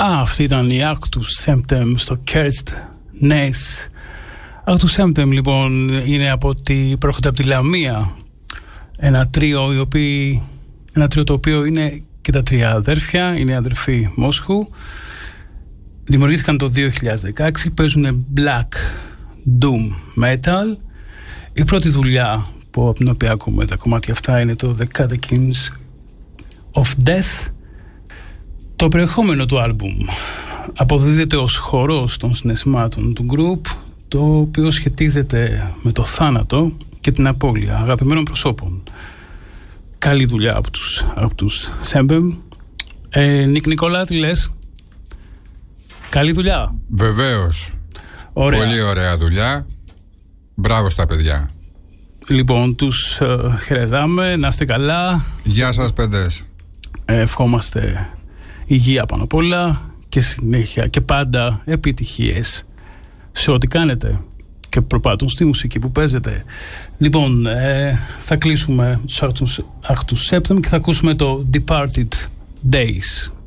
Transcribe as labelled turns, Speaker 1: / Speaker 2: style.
Speaker 1: Αυτή ήταν η Actus Septem στο Kerst Ness. Actus Septem λοιπόν προέρχονται από τη Λαμία. Ένα τρίο το οποίο είναι και τα τρία αδέρφια, είναι αδερφοί Μόσχου. Δημιουργήθηκαν το 2016, παίζουν black doom metal. Η πρώτη δουλειά από την οποία ακούμε τα κομμάτια αυτά είναι το The Catechins of Death. Το περιεχόμενο του άλμπουμ αποδίδεται ως χορός των συναισθημάτων του group, το οποίο σχετίζεται με το θάνατο και την απώλεια αγαπημένων προσώπων. Καλή δουλειά από τους Septem. Νίκ Νικόλα, τι λες? Καλή δουλειά.
Speaker 2: Βεβαίως. Ωραία. Πολύ ωραία δουλειά. Μπράβο στα παιδιά.
Speaker 1: Λοιπόν, τους χαιρετάμε, να είστε καλά.
Speaker 2: Γεια σας παιδες.
Speaker 1: Ευχόμαστε υγεία πάνω απ' όλα και συνέχεια και πάντα επιτυχίες σε ό,τι κάνετε και προπάτων στη μουσική που παίζετε. Λοιπόν, θα κλείσουμε τους Actus Septem και θα ακούσουμε το Departed Days.